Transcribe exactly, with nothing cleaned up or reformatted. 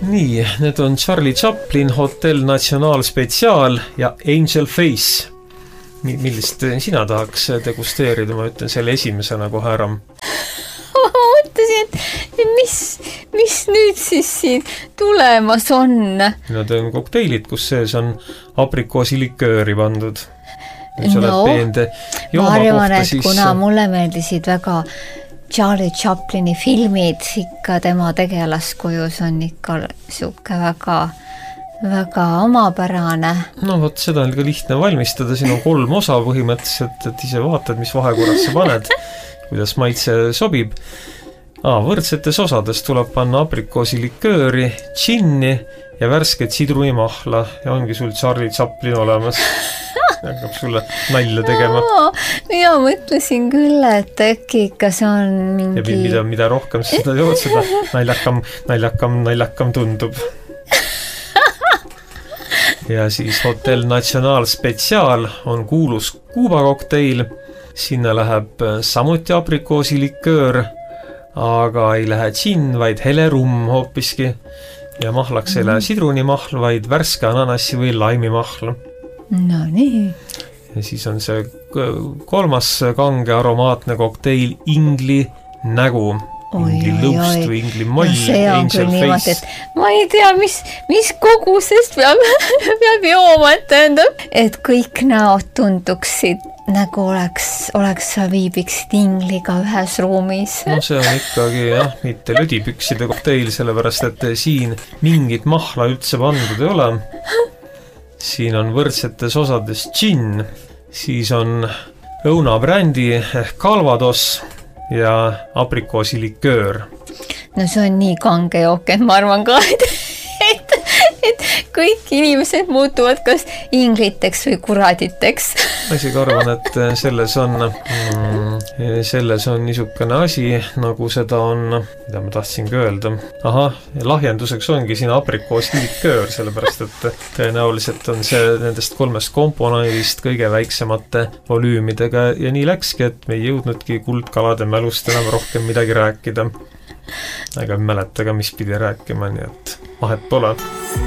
Nii, need on Charlie Chaplin, Hotel National Spetsiaal ja Angel Face. Millist sina tahaks degusteerida? Ma ütlen selle esimesena kohe ära. Ma mõtlesin, et mis, mis nüüd siis siin tulemas on? Need on kokteilid, kus sees on aprikoosilikööri pandud. No, ma arvan, et siis... kuna mulle meeldisid väga Charlie Chaplini filmid, ikka tema tegelaskujus on ikka siuke väga, väga omapärane. No vot, seda on ka lihtne valmistada, siin on kolm osa põhimõtteliselt, et ise vaatad, mis vahekorras sa paned, kuidas maitse sobib. Aa, võrdsetes osades tuleb panna aprikoosilikööri, džinni ja värsket sidrunimahla ja ongi sul Charlie Chaplin olemas. Hakkab sulle nalja tegema. Ja mõtlesin küll, et äkki ikka see on mingi... Ja mida, mida rohkem seda jood, seda naljakam, naljakam, naljakam tundub. Ja siis Hotel National Spetsiaal on kuulus Kuuba kokteil. Sinna läheb samuti aprikoosiliköör, aga ei lähe džinn, vaid hele rumm hoopiski. Ja mahlaks ei lähe sidrunimahl, vaid värske ananassi või laimimahl. No nii. Ja siis on see kolmas kange aromaatne kokteil Ingli nägu. Ingli lõust või Ingli moll, no Angel Face. Ma ei tea, mis, mis kogusest peab, peab jooma, et tähendab, et kõik näod tunduksid nagu oleks, oleks sa viibiksid Ingliga ühes ruumis. No see on ikkagi jah, mitte lödipükside kokteil, sellepärast, et siin mingit mahla üldse pandud ei ole. Siin on võrdsetes osades džinn, siis on õunabrändi ehk Calvados ja aprikoosiliköör. No see on nii kange jook, et ma arvan ka, et, et, et kõik inimesed muutuvad kas ingliteks või kuraditeks. Ma isegi arvan, et selles on, mm, selles on niisugune asi, nagu seda on, mida ma tahtsin ka öelda. Aha, lahjenduseks ongi siin aprikoosiliköör, sellepärast, et tõenäoliselt on see nendest kolmest komponendist kõige väiksemate volüümidega ja nii läkski, et me ei jõudnudki kuldkalade mälust enam rohkem midagi rääkida. Aga ei mäleta ka, mis pidi rääkima, nii et vahet pole.